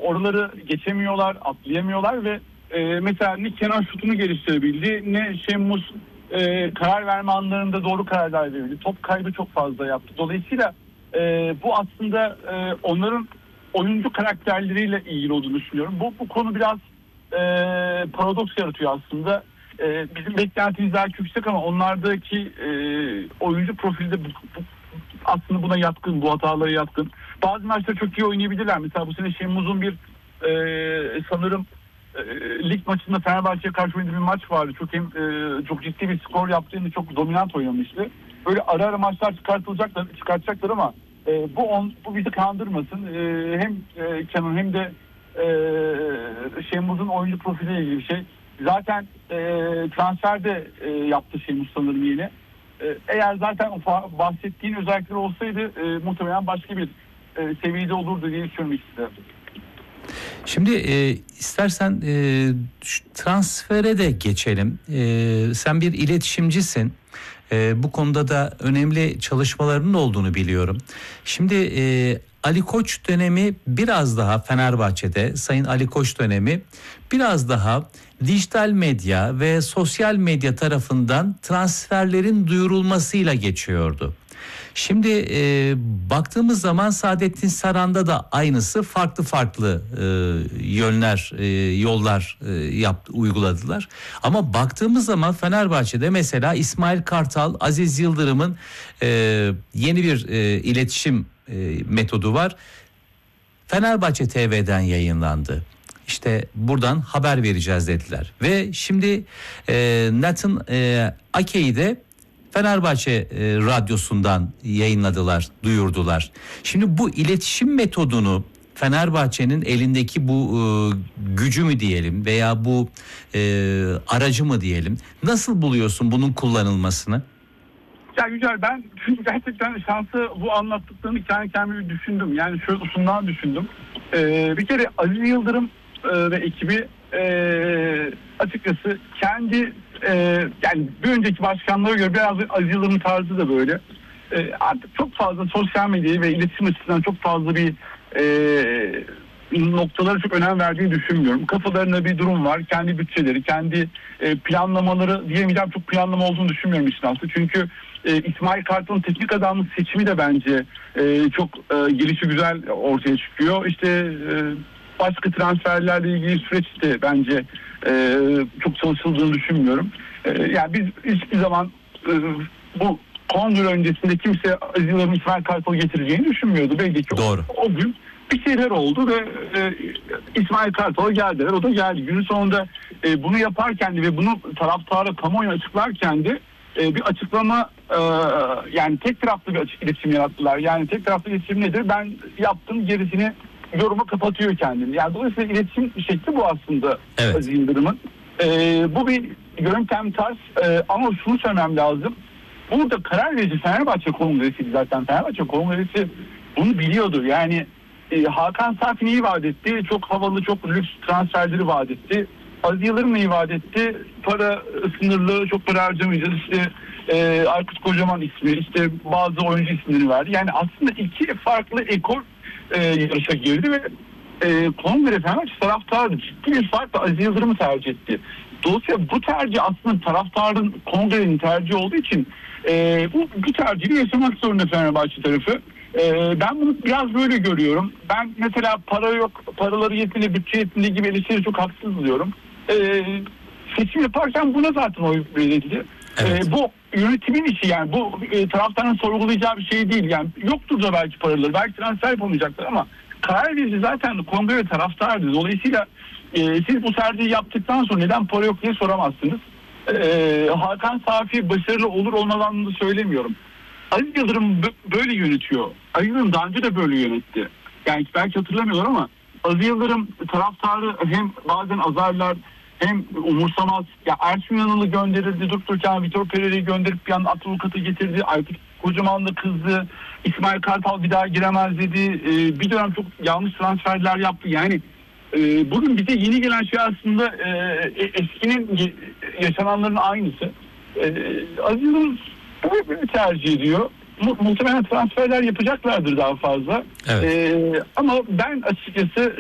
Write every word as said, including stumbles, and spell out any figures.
oraları geçemiyorlar, atlayamıyorlar ve e, mesela ne Kenan şutunu geliştirebildi, ne Şemmuz e, karar verme anlarında doğru kararlar verebildi. Top kaybı çok fazla yaptı. Dolayısıyla e, bu aslında e, onların oyuncu karakterleriyle ilgili olduğunu düşünüyorum. Bu, bu konu biraz e, paradoks yaratıyor aslında. E, bizim beklentimiz daha yüksek ama onlardaki e, oyuncu profili de bu, bu, aslında buna yatkın, bu hatalara yatkın. Bazı maçta çok iyi oynayabilirler. Mesela bu sene Şemmuz'un bir e, sanırım e, lig maçında Fenerbahçe'ye karşı oynadığı bir maç vardı. Çok hem, e, çok ciddi bir skor yaptığını, çok dominant oynamıştı. Böyle ara ara maçlar çıkartılacaklar, çıkartacaklar ama e, bu on, bu bizi kandırmasın. E, hem e, Kenan hem de e, Şemmuz'un oyuncu profiliyle ilgili bir şey. Zaten e, transferde e, yaptı Şemmuz sanırım yine. E, eğer zaten o bahsettiğin özellikler olsaydı e, muhtemelen başka bir e, seviyede olurdu diye düşünüyorum ikisi. Şimdi e, istersen e, transfere de geçelim. E, sen bir iletişimcisin. E, bu konuda da önemli çalışmalarının olduğunu biliyorum. Şimdi e, Ali Koç dönemi biraz daha Fenerbahçe'de, Sayın Ali Koç dönemi biraz daha dijital medya ve sosyal medya tarafından transferlerin duyurulmasıyla geçiyordu. Şimdi e, baktığımız zaman Saadettin Saran'da da aynısı, farklı farklı e, yönler, e, yollar e, yaptı, uyguladılar. Ama baktığımız zaman Fenerbahçe'de mesela İsmail Kartal, Aziz Yıldırım'ın e, yeni bir e, iletişim e, metodu var. Fenerbahçe T V'den yayınlandı. İşte buradan haber vereceğiz dediler. Ve şimdi e, Nathan e, Ake'yi de Fenerbahçe e, radyosundan yayınladılar, duyurdular. Şimdi bu iletişim metodunu Fenerbahçe'nin elindeki bu e, gücü mü diyelim veya bu e, aracı mı diyelim? Nasıl buluyorsun bunun kullanılmasını? Ya Yücel, ben gerçekten şansı bu anlattıklarını kendi kendime düşündüm. Yani şöyle usundan düşündüm. Ee, bir kere Aziz Yıldırım e, ve ekibi e, açıkçası kendi e, yani bir önceki başkanlara göre biraz Aziz Yıldırım'ın tarzı da böyle. E, artık çok fazla sosyal medyayı ve iletişim açısından çok fazla bir e, noktalara çok önem verdiğini düşünmüyorum. Kafalarında bir durum var. Kendi bütçeleri, kendi e, planlamaları diyemeyeceğim, çok planlama olduğunu düşünmüyorum işin aslında. Çünkü e, İsmail Kartal'ın teknik adamlık seçimi de bence e, çok e, gelişi güzel ortaya çıkıyor. İşte e, başka transferlerle ilgili süreç de bence e, çok çalışıldığını düşünmüyorum. E, yani biz hiçbir zaman e, bu kongre öncesinde kimse Aziz Yıldırım İsmail Kartal'ı getireceğini düşünmüyordu. Belki ki Doğru. O, o gün bir şeyler oldu ve e, İsmail Kartal'a geldiler. O da geldi. Günün sonunda e, bunu yaparken de ve bunu taraftara, kamuoyu açıklarken de e, bir açıklama e, yani tek taraflı bir açık iletişim yarattılar. Yani tek taraflı iletişim nedir? Ben yaptım, gerisini yoruma kapatıyor kendini. Yani dolayısıyla iletişim şekli bu aslında, evet. Aziz Yıldırım'ın. E, bu bir yöntem tarz e, ama şunu söylemem lazım. Burada karar verici Fenerbahçe Kongresi'ydi zaten. Fenerbahçe Kongresi bunu biliyordu. Yani e, Hakan Safi neyi vaat etti? Çok havalı, çok lüks transferleri vaat etti. Aziz Yıldırım neyi vaat etti? Para sınırlı, çok para harcamayacağız. İşte e, Aykut Kocaman ismi, işte bazı oyuncu isimleri verdi. Yani aslında iki farklı ekol e, yarışa girdi ve e, Kongre Fenerbahçe taraftarı ciddi bir farkla Aziz Yıldırım'ı tercih etti. Dolayısıyla bu tercih aslında taraftarın, kongrenin tercihi olduğu için e, bu, bu tercihi yaşamak zorunda Fenerbahçe tarafı. E, ben bunu biraz böyle görüyorum. Ben mesela para yok, paraları yetmedi, bütçe yetmedi gibi eleştiri çok haksız buluyorum. E, seçim yaparken buna zaten oy verildi. Evet. E, bu yönetimin işi, yani bu e, taraftarın sorgulayacağı bir şey değil. Yani yoktur da belki paraları, belki transfer yapamayacaklar ama karar verici zaten kongre ve taraftardı. Dolayısıyla e, siz bu tercihi yaptıktan sonra neden para yok diye soramazsınız. E, Hakan Safi başarılı olur olmaz anlamında söylemiyorum. Aziz Yıldırım b- böyle yönetiyor. Aziz Yıldırım daha önce de böyle yönetti. Yani belki hatırlamıyorlar ama Aziz Yıldırım taraftarı hem bazen azarlar hem umursamaz. Ya Ersun Yanal'ı gönderirdi, durup dururken Vitor Pereira'yı gönderip bir anda Abdülkat'ı getirdi. Aykut Kocaman'la kızdı. İsmail Kartal bir daha giremez dedi. Ee, bir dönem çok yanlış transferler yaptı. Yani e, bugün bize yeni gelen şey aslında e, eskinin yaşananların aynısı. E, Aziz Yıldırım böyle tercih ediyor. Muhtemelen transferler yapacaklardır daha fazla. Evet. E, ama ben açıkçası